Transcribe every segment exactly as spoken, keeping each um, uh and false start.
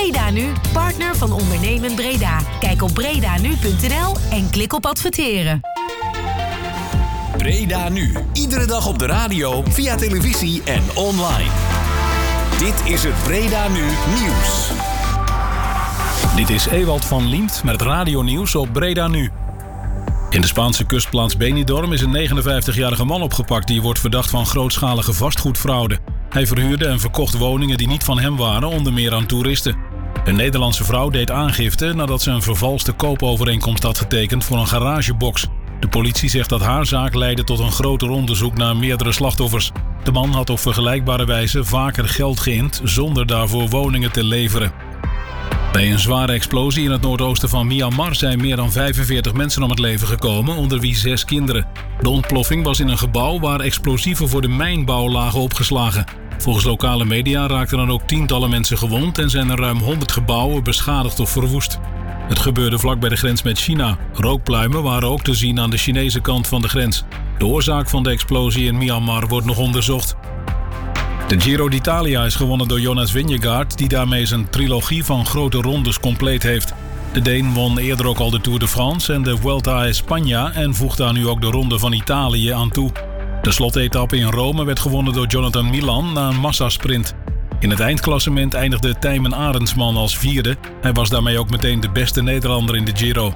Breda Nu, partner van Ondernemen Breda. Kijk op bredanu punt n l en klik op adverteren. Breda Nu. Iedere dag op de radio, via televisie en online. Dit is het Breda Nu nieuws. Dit is Ewald van Liemt met het radionieuws op Breda Nu. In de Spaanse kustplaats Benidorm is een negenenvijftigjarige man opgepakt die wordt verdacht van grootschalige vastgoedfraude. Hij verhuurde en verkocht woningen die niet van hem waren, onder meer aan toeristen. Een Nederlandse vrouw deed aangifte nadat ze een vervalste koopovereenkomst had getekend voor een garagebox. De politie zegt dat haar zaak leidde tot een groter onderzoek naar meerdere slachtoffers. De man had op vergelijkbare wijze vaker geld geïnd zonder daarvoor woningen te leveren. Bij een zware explosie in het noordoosten van Myanmar zijn meer dan vijfenveertig mensen om het leven gekomen, onder wie zes kinderen. De ontploffing was in een gebouw waar explosieven voor de mijnbouw lagen opgeslagen. Volgens lokale media raakten dan ook tientallen mensen gewond en zijn er ruim honderd gebouwen beschadigd of verwoest. Het gebeurde vlak bij de grens met China. Rookpluimen waren ook te zien aan de Chinese kant van de grens. De oorzaak van de explosie in Myanmar wordt nog onderzocht. De Giro d'Italia is gewonnen door Jonas Vingegaard, die daarmee zijn trilogie van grote rondes compleet heeft. De Deen won eerder ook al de Tour de France en de Vuelta a España en voegt daar nu ook de Ronde van Italië aan toe. De slotetappe in Rome werd gewonnen door Jonathan Milan na een massasprint. In het eindklassement eindigde Tijmen Arendsman als vierde. Hij was daarmee ook meteen de beste Nederlander in de Giro.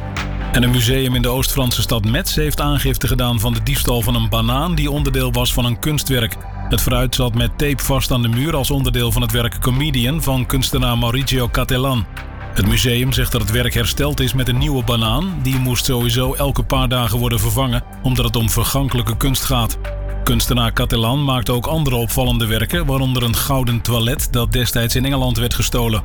En een museum in de Oost-Franse stad Metz heeft aangifte gedaan van de diefstal van een banaan die onderdeel was van een kunstwerk. Het fruit zat met tape vast aan de muur als onderdeel van het werk Comedian van kunstenaar Mauricio Cattelan. Het museum zegt dat het werk hersteld is met een nieuwe banaan. Die moest sowieso elke paar dagen worden vervangen, omdat het om vergankelijke kunst gaat. Kunstenaar Cattelan maakte ook andere opvallende werken, waaronder een gouden toilet dat destijds in Engeland werd gestolen.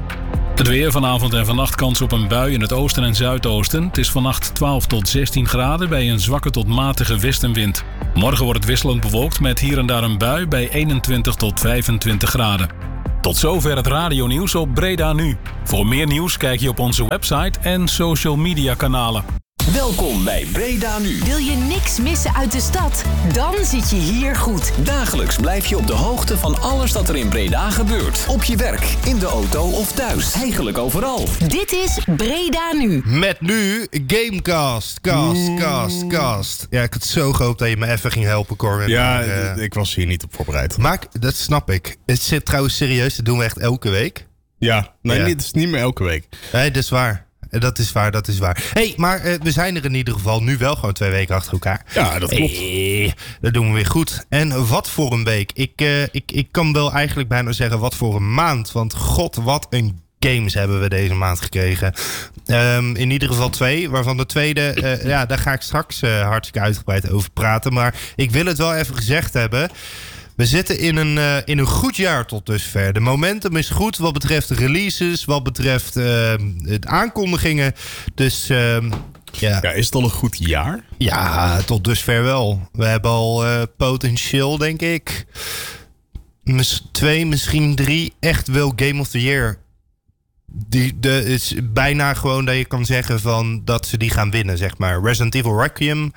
Het weer, vanavond en vannacht kans op een bui in het oosten en zuidoosten. Het is vannacht twaalf tot zestien graden bij een zwakke tot matige westenwind. Morgen wordt het wisselend bewolkt met hier en daar een bui bij eenentwintig tot vijfentwintig graden. Tot zover het radionieuws op Breda Nu. Voor meer nieuws kijk je op onze website en social media kanalen. Welkom bij Breda Nu. Wil je niks missen uit de stad? Dan zit je hier goed. Dagelijks blijf je op de hoogte van alles dat er in Breda gebeurt. Op je werk, in de auto of thuis. Eigenlijk overal. Dit is Breda Nu. Met nu Gamecast. Cast, cast, cast. Ja, ik had zo gehoopt dat je me even ging helpen, Corwin. Ja, maar, uh, d- ik was hier niet op voorbereid. Maar dat snap ik. Het zit trouwens serieus, dat doen we echt elke week. Ja, nee, Ja. dit is niet meer elke week. Nee, dat is waar. Dat is waar, dat is waar. Hé, hey, maar uh, we zijn er in ieder geval nu wel gewoon twee weken achter elkaar. Ja, dat klopt. Hey, dat doen we weer goed. En wat voor een week. Ik, uh, ik, ik kan wel eigenlijk bijna zeggen wat voor een maand. Want god, wat een games hebben we deze maand gekregen. Um, in ieder geval twee, waarvan de tweede, uh, ja, daar ga ik straks uh, hartstikke uitgebreid over praten. Maar ik wil het wel even gezegd hebben. We zitten in een, uh, in een goed jaar tot dusver. De momentum is goed wat betreft de releases, wat betreft uh, de aankondigingen. Dus uh, ja. Ja, is het al een goed jaar? Ja, tot dusver wel. We hebben al uh, potentieel, denk ik, mis, twee, misschien drie, echt wel Game of the Year. Die, de, het is bijna gewoon dat je kan zeggen van dat ze die gaan winnen, zeg maar. Resident Evil Requiem.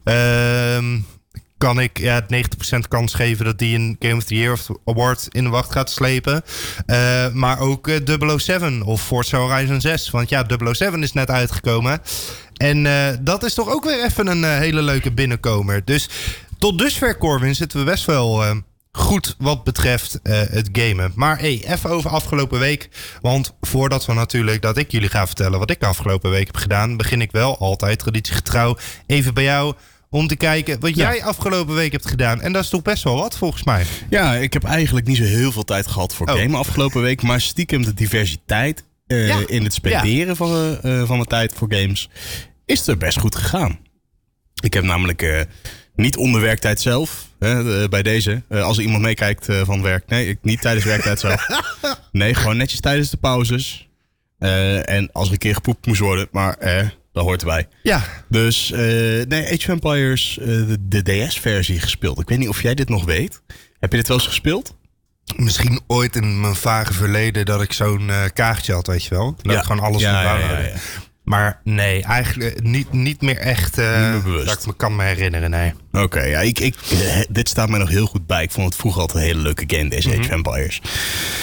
Uh, kan ik ja, negentig procent kans geven dat die een Game of the Year Award in de wacht gaat slepen. Uh, maar ook uh, double oh seven of Forza Horizon zes. Want ja, double oh seven is net uitgekomen. En uh, dat is toch ook weer even een uh, hele leuke binnenkomer. Dus tot dusver, Corwin, zitten we best wel uh, goed wat betreft uh, het gamen. Maar hey, even over afgelopen week. Want voordat we natuurlijk dat ik jullie ga vertellen wat ik de afgelopen week heb gedaan, begin ik wel altijd traditiegetrouw even bij jou om te kijken wat Ja. jij afgelopen week hebt gedaan. En dat is toch best wel wat, volgens mij. Ja, ik heb eigenlijk niet zo heel veel tijd gehad voor Oh. gamen afgelopen week. Maar stiekem de diversiteit uh, Ja. in het spenderen Ja. van, uh, van mijn tijd voor games is er best goed gegaan. Ik heb namelijk uh, niet onder werktijd zelf, hè, uh, bij deze. Uh, als er iemand meekijkt uh, van werk. Nee, ik, niet tijdens werktijd zelf. Nee, gewoon netjes tijdens de pauzes. Uh, en als er een keer gepoept moest worden. Maar uh, dat hoort erbij. Ja. Dus uh, nee, Age of Empires, uh, de, de D S-versie gespeeld. Ik weet niet of jij dit nog weet. Heb je dit wel eens gespeeld? Misschien ooit in mijn vage verleden dat ik zo'n uh, kaartje had, weet je wel. Dat Ja. ik gewoon alles Ja, van ja, wou ja, hebben. ja. Maar nee, eigenlijk niet, niet meer echt uh, Niet meer bewust. dat ik me kan me herinneren, nee. Oké, okay, ja, ik, ik, uh, dit staat mij nog heel goed bij. Ik vond het vroeger altijd een hele leuke game, deze Age of Empires.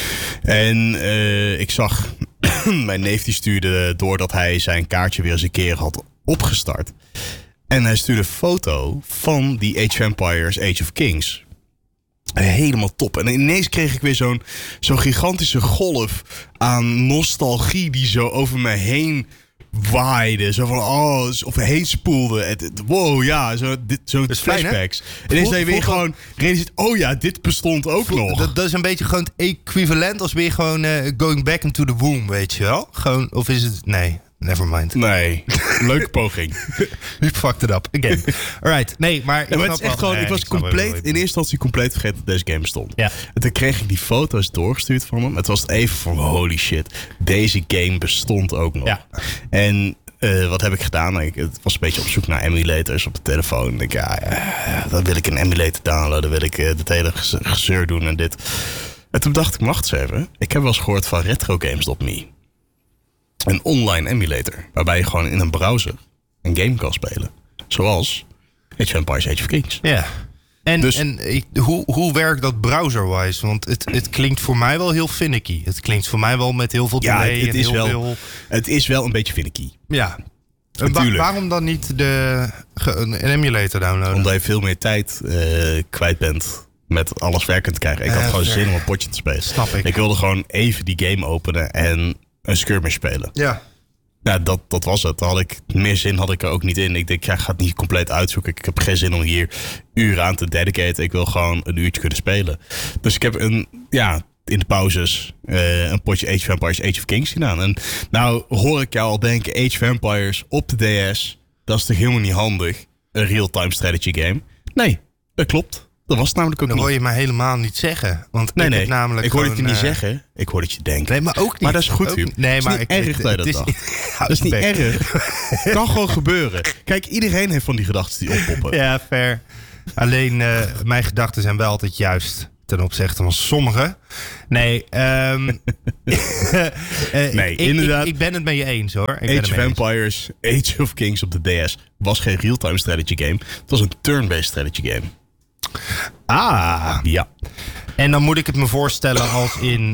En uh, ik zag, mijn neef die stuurde door dat hij zijn kaartje weer eens een keer had opgestart. En hij stuurde een foto van die Age of Empires, Age of Kings. Helemaal top. En ineens kreeg ik weer zo'n, zo'n gigantische golf aan nostalgie die zo over me heen waaide. Zo van, oh, of heen spoelde. Wow, ja, zo, dit, zo flashbacks. En ineens dat je weer gewoon realiseert, oh ja, dit bestond ook voel, nog. Dat, dat is een beetje gewoon het equivalent als weer gewoon uh, going back into the womb, weet je wel? Gewoon, of is het, nee. Never mind. Nee, leuke poging. You fucked it up again. Alright, nee, maar... Ja, maar het is echt gewoon, nee, ik was ik compleet, in eerste instantie compleet vergeten dat deze game bestond. Ja. En toen kreeg ik die foto's doorgestuurd van hem. Het was even van, holy shit, deze game bestond ook nog. Ja. En uh, wat heb ik gedaan? Ik het was een beetje op zoek naar emulators op de telefoon. Ik, ja, ja, dan wil ik een emulator downloaden, wil ik uh, het hele gezeur doen en dit. En toen dacht ik, wacht eens even. Ik heb wel eens gehoord van retrogames dot me. Een online emulator. Waarbij je gewoon in een browser een game kan spelen. Zoals Age of Empires, Age of Kings. Ja. En, dus, en ik, hoe, hoe werkt dat browser-wise? Want het, het klinkt voor mij wel heel finicky. Het klinkt voor mij wel met heel veel delay. Ja, het, het, en is, heel wel, veel... het is wel een beetje finicky. Ja. En wa- waarom dan niet de, een emulator downloaden? Omdat je veel meer tijd uh, kwijt bent met alles werkend te krijgen. Ik had uh, gewoon zin om een potje te spelen. Snap ik. Ik wilde gewoon even die game openen en een skirmish spelen. Ja. Ja, dat, dat was het. Had ik, meer zin had ik er ook niet in. Ik denk, ja, ik ga het niet compleet uitzoeken. Ik heb geen zin om hier uren aan te dedicaten. Ik wil gewoon een uurtje kunnen spelen. Dus ik heb een, ja, in de pauzes uh, een potje Age of Empires, Age of Kings gedaan. En nou hoor ik jou al denken, Age of Empires op de D S, dat is toch helemaal niet handig? Een real-time strategy game? Nee, dat klopt. Dat was het namelijk ook dat niet. Dat hoor je mij helemaal niet zeggen. Want nee, ik nee. heb namelijk ik hoor het je niet uh... zeggen. Ik hoor het je denken. Nee, maar ook niet. Maar dat is goed, Huub. Nee, het maar is niet ik, erg dat je dat is, dacht. Dat is niet erg. Het kan gewoon gebeuren. Kijk, iedereen heeft van die gedachten die oppoppen. Ja, fair. Alleen, uh, mijn gedachten zijn wel altijd juist ten opzichte van sommigen. Nee, um, uh, nee ik, inderdaad. Ik, ik ben het met je eens, hoor. Ik Age of Empires, Age of Kings op de D S was geen real-time strategy game. Het was een turn-based strategy game. Ah. Ja. En dan moet ik het me voorstellen als in